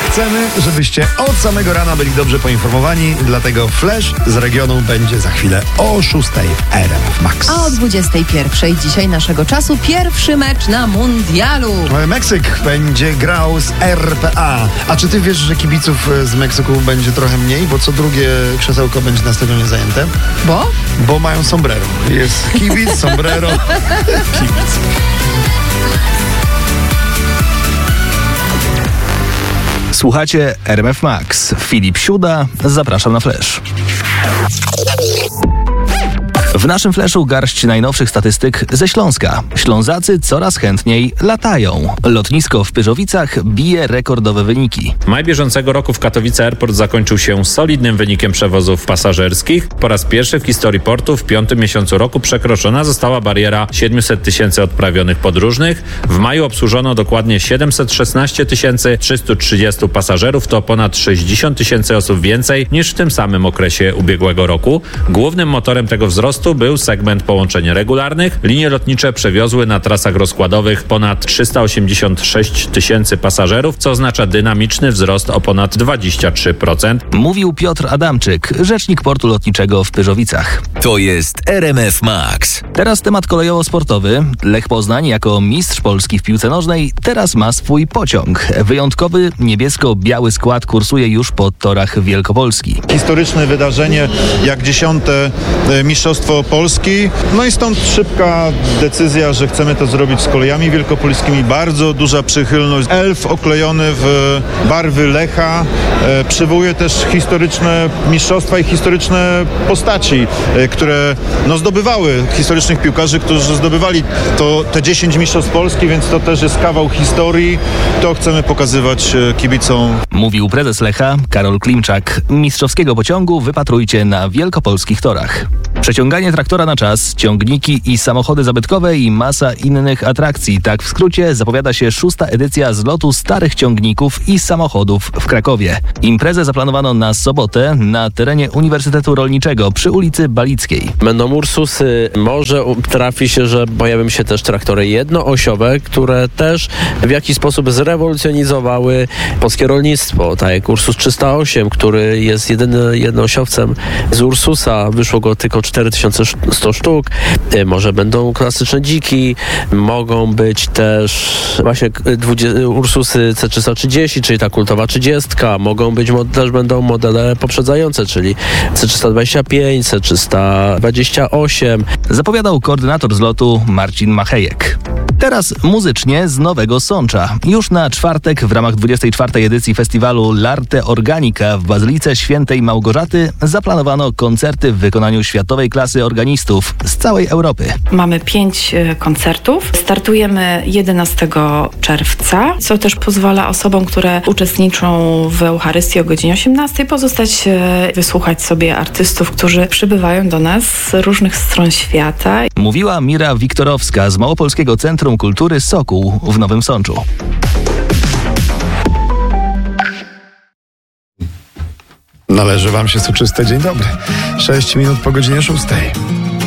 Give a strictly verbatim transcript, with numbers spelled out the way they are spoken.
chcemy, żebyście od samego rana byli dobrze poinformowani, dlatego Flash z regionu będzie za chwilę o szóstej w R M F Max. A o dwudziestej pierwszej dzisiaj naszego czasu pierwszy mecz na mundialu. Meksyk będzie grał z R P A. A czy ty wiesz, że kibiców z Meksyku będzie trochę mniej, bo co drugie krzesełko będzie na stadionie zajęte? Bo? Bo mają sombrero. Jest kibic, sombrero, kibic. Słuchacie R M F Max. Filip Siuda, zapraszam na Flash. W naszym Flashu garść najnowszych statystyk ze Śląska. Ślązacy coraz chętniej latają. Lotnisko w Pyrzowicach bije rekordowe wyniki. Maj bieżącego roku w Katowice Airport zakończył się solidnym wynikiem przewozów pasażerskich. Po raz pierwszy w historii portu w piątym miesiącu roku przekroczona została bariera siedemset tysięcy odprawionych podróżnych. W maju obsłużono dokładnie siedemset szesnaście tysięcy trzysta trzydzieści pasażerów, to ponad sześćdziesiąt tysięcy osób więcej niż w tym samym okresie ubiegłego roku. Głównym motorem tego wzrostu był segment połączeń regularnych. Linie lotnicze przewiozły na trasach rozkładowych ponad trzysta osiemdziesiąt sześć tysięcy pasażerów, co oznacza dynamiczny wzrost o ponad dwadzieścia trzy procent. Mówił Piotr Adamczyk, rzecznik portu lotniczego w Pyrzowicach. To jest R M F Max. Teraz temat kolejowo-sportowy. Lech Poznań jako mistrz Polski w piłce nożnej teraz ma swój pociąg. Wyjątkowy niebiesko-biały skład kursuje już po torach Wielkopolski. Historyczne wydarzenie jak dziesiąte Mistrzostwo Polski. No i stąd szybka decyzja, że chcemy to zrobić z kolejami wielkopolskimi. Bardzo duża przychylność. Elf oklejony w barwy Lecha e, przywołuje też historyczne mistrzostwa i historyczne postaci, e, które no, zdobywały historycznych piłkarzy, którzy zdobywali to, te dziesięć mistrzostw Polski, więc to też jest kawał historii. To chcemy pokazywać e, kibicom. Mówił prezes Lecha Karol Klimczak. Mistrzowskiego pociągu wypatrujcie na wielkopolskich torach. Przeciąganie traktora na czas, ciągniki i samochody zabytkowe i masa innych atrakcji. Tak w skrócie zapowiada się szósta edycja zlotu starych ciągników i samochodów w Krakowie. Imprezę zaplanowano na sobotę na terenie Uniwersytetu Rolniczego przy ulicy Balickiej. Będą Ursusy, może trafi się, że pojawią się też traktory jednoosiowe, które też w jakiś sposób zrewolucjonizowały polskie rolnictwo. Tak jak Ursus trzysta osiem, który jest jedynym jednoosiowcem z Ursusa, wyszło go tylko cztery tysiące sto sztuk. Może będą klasyczne dziki, mogą być też właśnie Ursusy C trzysta trzydzieści, czyli ta kultowa trzydziestka, mogą być, też będą modele poprzedzające, czyli C trzysta dwadzieścia pięć, C trzysta dwadzieścia osiem. Zapowiadał koordynator zlotu Marcin Machejek. Teraz muzycznie z Nowego Sącza. Już na czwartek w ramach dwudziestej czwartej edycji festiwalu L'Arte Organica w Bazylice Świętej Małgorzaty zaplanowano koncerty w wykonaniu światowej klasy organistów z całej Europy. Mamy pięć koncertów. Startujemy jedenastego czerwca, co też pozwala osobom, które uczestniczą w Eucharystii o godzinie osiemnastej pozostać, wysłuchać sobie artystów, którzy przybywają do nas z różnych stron świata. Mówiła Mira Wiktorowska z Małopolskiego Centrum Kultury Sokół w Nowym Sączu. Należy wam się soczyste dzień dobry. Sześć minut po godzinie szóstej.